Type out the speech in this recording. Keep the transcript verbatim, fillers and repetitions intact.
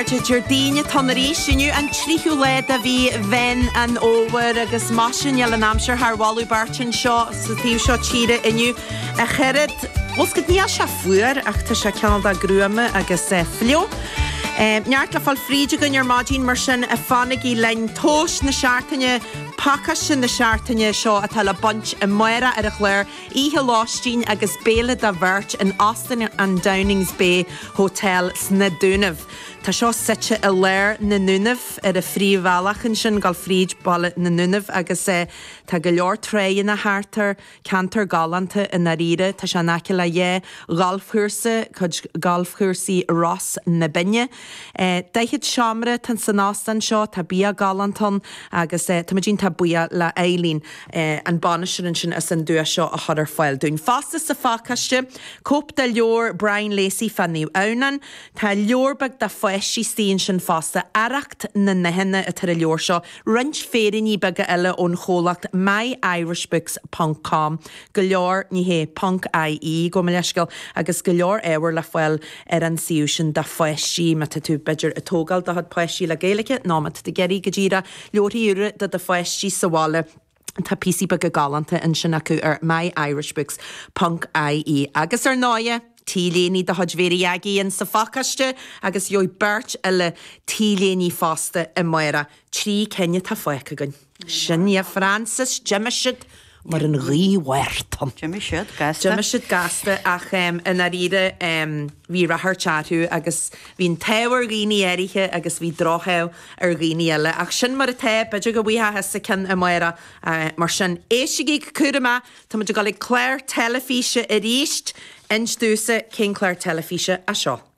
Jardine Tannerí sinniu an tríú le a bhí ven an óhar agus masin eall an amsir haar walú bartin seo sa tíú seo tíre inniu a cherid os go níl se fuair ach tá se Canada gruame agus flio. Neart le fal fríide gon ar mádín mar sin a fannig í lein tóis na seaartaine Pacas sin na seaartaine seo a tal a bunch a muire ar a chléir ihe lástín agus béle da bhirt in Austin an Downings Bay Hotel sna Dúnamh. Tá seo site a léir na Núnamh ar a phríomhhealachan sin gal fríd balle na Núnamh agus é tá go leor tréin na háartar cantar galanta in na ríre tá se naci le dhé galfhuirsa chud galfhuirsaí Ross na binne. Deichid seamra tan san ástan seo tá bia galantan agus tá djín tá buia le élín an banisirin sin as an dua seo a chodar fáil dún. Fasta sa fácaiste, cóp de leor Brian Lacey fanniu aunan, tá leorbag da foiisi stíon sin fasta aracht na nehenne a tar a leor seo, rint férin í baga eile ón cholacht my irish books dot com, go leor ní hé punk I E go me leiscail agus go leor éhar le fáil ar an siú sin da foiisi me tú beidir a tógal da had foiisi le géalacha, ná mat de geirí go ddíra leorí ure da da foiisi sa bháile tá písí bag a galanta in sin acu ar my irish books dot I E agus ar náia tíléní de hodvéri agéon sa facaiste agus joi bert eile tíléní fásta i muire trí cenne tá foicha gon. Sinne Francis Jimmisid mar an ríhuirtam. Jimmisid gasta. Jimmisid gasta ach um, in a ríide um, hí rathar chatú agus hín táhar ghíní éirithe agus hí drocheh ar ghíní eile ach sin mar a té beidir go bhuithe hesa cin i muire uh, mar sin éisiigí curama tá muidir gal Claire telefíse a ríist ins dúsa cén Claire telefíse a seo.